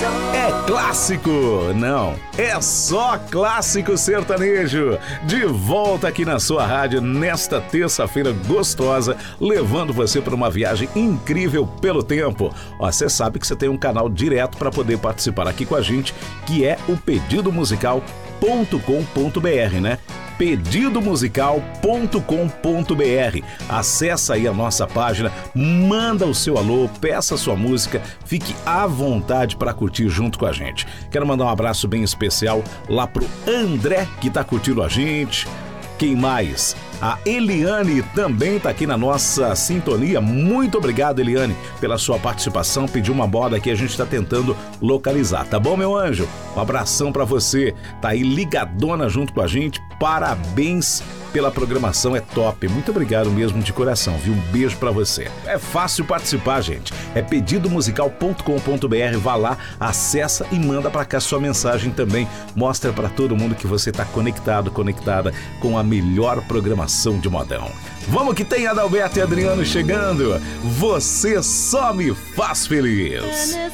É clássico? Não, é só clássico sertanejo. De volta aqui na sua rádio nesta terça-feira gostosa, levando você para uma viagem incrível pelo tempo. Ó, você sabe que você tem um canal direto para poder participar aqui com a gente, que é o pedidomusical.com.br, né? pedidomusical.com.br. Acessa aí a nossa página, manda o seu alô, peça a sua música, fique à vontade para curtir junto com a gente. Quero mandar um abraço bem especial lá pro André, que tá curtindo a gente. Quem mais? A Eliane também tá aqui na nossa sintonia. Muito obrigado, Eliane, pela sua participação. Pediu uma moda aqui, a gente tá tentando localizar, tá bom, meu anjo? Um abração pra você. Tá aí ligadona junto com a gente. Parabéns pela programação, é top. Muito obrigado mesmo de coração, viu? Um beijo pra você. É fácil participar, gente. É pedidomusical.com.br. Vá lá, acessa e manda pra cá sua mensagem também. Mostra pra todo mundo que você tá conectado, conectada com a melhor programação de modão. Vamos que tem Adalberto e Adriano chegando. Você só me faz feliz.